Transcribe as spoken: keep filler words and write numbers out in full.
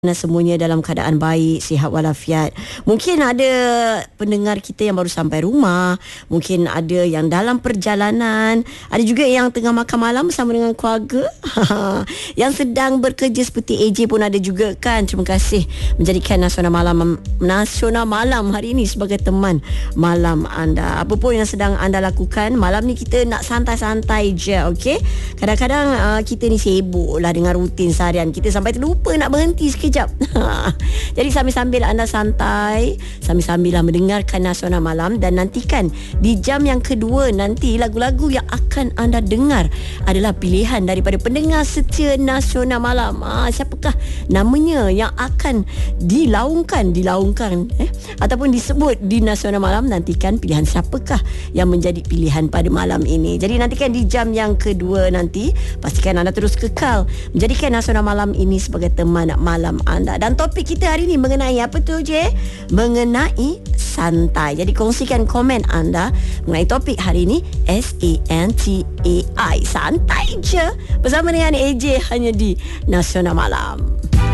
Semuanya dalam keadaan baik, sihat walafiat. Mungkin ada pendengar kita yang baru sampai rumah, mungkin ada yang dalam perjalanan, ada juga yang tengah makan malam bersama dengan keluarga, yang sedang bekerja seperti A J pun ada juga kan. Terima kasih menjadikan Nasional Malam Nasional Malam hari ini sebagai teman malam anda. Apa pun yang sedang anda lakukan, malam ni kita nak santai-santai je, okey? Kadang-kadang uh, kita ni sibuk lah dengan rutin seharian kita sampai terlupa nak berhenti sekejap. Jadi sambil-sambil anda santai, sambil-sambil lah mendengarkan Nasional Malam, dan nantikan di jam yang kedua nanti lagu-lagu yang akan anda dengar adalah pilihan daripada pendengar setia Nasional Malam. Ah, siapakah namanya yang akan dilaungkan dilaungkan eh ataupun disebut di Nasional Malam? Nantikan pilihan siapakah yang menjadi pilihan pada malam ini. Jadi nantikan di jam yang kedua nanti, pastikan anda terus kekal menjadikan Nasional Malam ini sebagai teman malam anda. Dan topik kita hari ini mengenai apa tu je? Mengenai santai. Jadi kongsikan komen anda mengenai topik hari ini, S A N T A I, santai je bersama dengan A J hanya di Nasional Malam.